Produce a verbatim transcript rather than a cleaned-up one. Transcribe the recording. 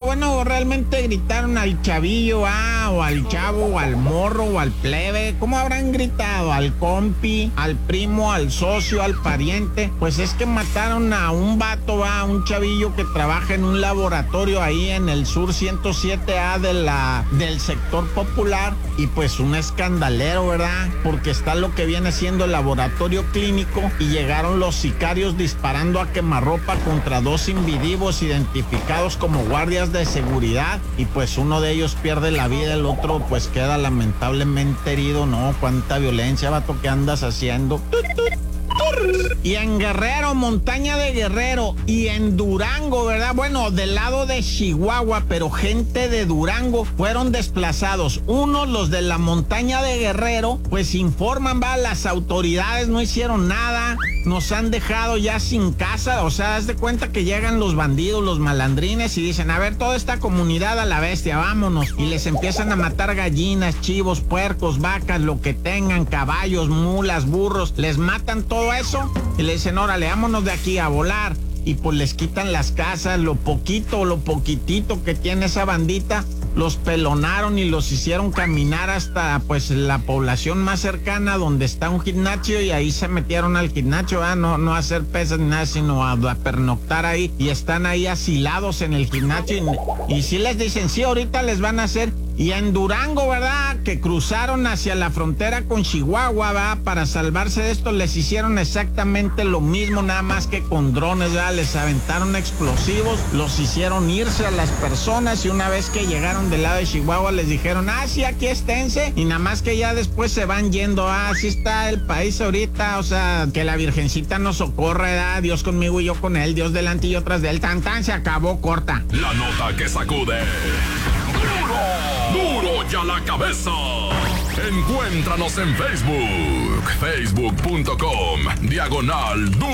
bueno, realmente gritaron al chavillo, ah, o al chavo, o al morro, o al plebe. ¿Cómo habrán gritado? Al compi, al primo, al socio, al pariente. Pues es que mataron a un vato, va, a un chavillo que trabaja en un laboratorio ahí en el sur ciento siete A de la, del sector popular. Y pues un escandalero, ¿verdad? Porque está lo que viene siendo el laboratorio clínico y llegaron los sicarios disparando a quemarropa contra dos individuos identificados como guardias de seguridad, y pues uno de ellos pierde la vida, el otro pues queda lamentablemente herido. No, cuánta violencia, vato, ¿qué andas haciendo? Y en Guerrero, montaña de Guerrero, y en Durango, ¿verdad? Bueno, del lado de Chihuahua, pero gente de Durango fueron desplazados. Uno, los de la montaña de Guerrero, pues informan, va, las autoridades no hicieron nada, nos han dejado ya sin casa. O sea, haz de cuenta que llegan los bandidos, los malandrines, y dicen, a ver, toda esta comunidad a la bestia, vámonos. Y les empiezan a matar gallinas, chivos, puercos, vacas, lo que tengan, caballos, mulas, burros, les matan todo eso y le dicen, órale, vámonos de aquí a volar. Y pues les quitan las casas, lo poquito, lo poquitito que tiene esa bandita, los pelonaron y los hicieron caminar hasta pues la población más cercana donde está un gimnasio, y ahí se metieron al gimnasio, ¿eh? no, no a hacer pesas ni nada, sino a, a pernoctar ahí, y están ahí asilados en el gimnasio, y, y sí les dicen, sí, ahorita les van a hacer. Y en Durango, ¿verdad? Que cruzaron hacia la frontera con Chihuahua, ¿verdad? Para salvarse de esto les hicieron exactamente lo mismo, nada más que con drones, ¿verdad? Les aventaron explosivos, los hicieron irse a las personas, y una vez que llegaron del lado de Chihuahua les dijeron, ah, sí, aquí esténse, y nada más que ya después se van yendo. Ah, así está el país ahorita, o sea, que la virgencita nos socorra, ¿verdad? Dios conmigo y yo con él, Dios delante y yo tras de él, tan tan, se acabó, corta. La nota que sacude. ¡Duro y a la cabeza! Encuéntranos en Facebook, facebook punto com, diagonal